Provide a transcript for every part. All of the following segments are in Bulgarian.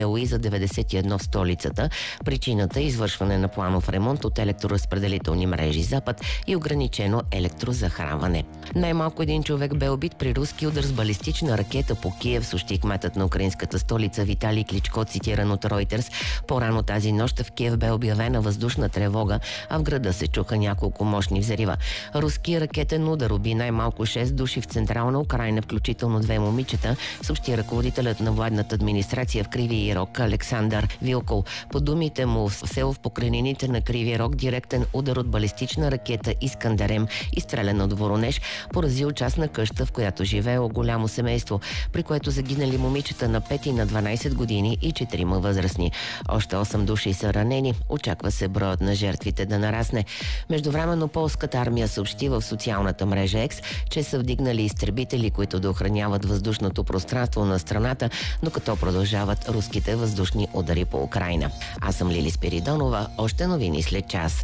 Луиза 91 в столицата. Причината е извършване на планов ремонт от електроразпределителни мрежи Запад и ограничено електрозахранване. Най-малко един човек бе убит при руски удар с балистична ракета по Киев, съобщи кметът на украинската столица Виталий Кличко, цитиран от Reuters. По-рано тази нощ в Киев бе обявена въздушна тревога, а в града се чуха няколко мощни взрива. Руски ракетен удар уби най-малко 6 души в централна Украйна, включително 2 момичета, съобщи ръководителят на владната администрация в Кривий Рог Александър Вилкол. По думите му, в село в покрайнините на Кривий Рог директен удар от балистична ракета Искандерем, изстреляна от Воронеж, поразил частна къща, в която живеело голямо семейство, при което загинали момичета на 5 и на 12 години и 4 възрастни. Още 8 души са ранени. Очаква се броят на жертвите да нарасне. Междувременно полската армия съобщи в социалната мрежа X, че са вдигнали изтребители, които да охраняват въздушното пространство на страната, докато продължават руските въздушни удари по Украйна. Аз съм Лили Спиридонова. Още новини след час.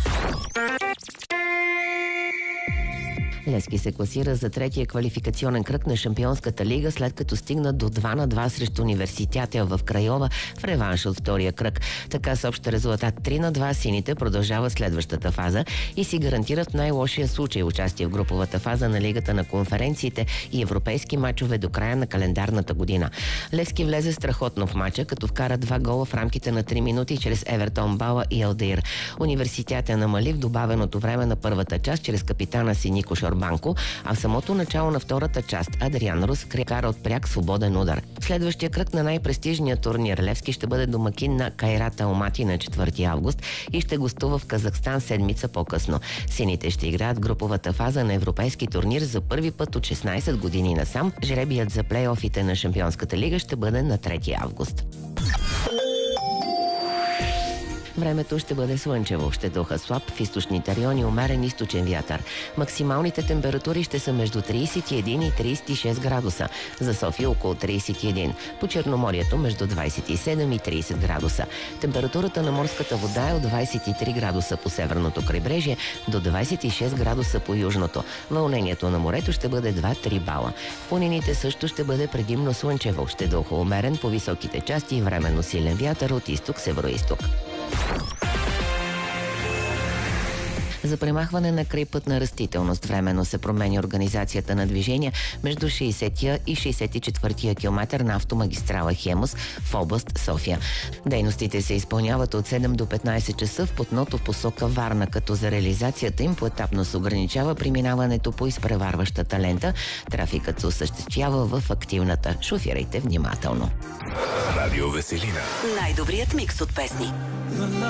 Левски се класира за третия квалификационен кръг на Шампионската лига, след като стигна до 2-2 срещу Университета в Крайова в реванш от втория кръг. Така с общ резултат 3-2 сините продължават следващата фаза и си гарантират най-лошия случай участие в груповата фаза на Лигата на конференциите и европейски мачове до края на календарната година. Левски влезе страхотно в мача, като вкара 2 гола в рамките на 3 минути чрез Евертон Бала и Елдир. Университета намали в добавеното време на първата част чрез капитана си Нико Шорбанко, а в самото начало на втората част Адриан Рус кара от пряк свободен удар. В следващия кръг на най-престижния турнир Левски ще бъде домакин на Кайрат Алмати на 4 август и ще гостува в Казахстан седмица по-късно. Сините ще играят груповата фаза на европейски турнир за първи път от 16 години насам. Жребият за плейофите на Шампионската лига ще бъде на 3 август. Времето ще бъде слънчево, ще духа слаб в източните райони, умерен източен вятър. Максималните температури ще са между 31 и 36 градуса. За София около 31. По Черноморието между 27 и 30 градуса. Температурата на морската вода е от 23 градуса по северното крайбрежие до 26 градуса по южното. Вълнението на морето ще бъде 2-3 бала. В планините също ще бъде предимно слънчево, ще духа умерен по високите части и временно силен вятър от изток-североизток. За премахване на крайпътна растителност временно се променя организацията на движение между 60-я и 64-я километър на автомагистрала Хемус в област София. Дейностите се изпълняват от 7 до 15 часа в платното в посока Варна, като за реализацията им поетапно се ограничава преминаването по изпреварващата лента. Трафикът се осъществява в активната. Шофирайте внимателно. Радио Веселина. Най-добрият микс от песни.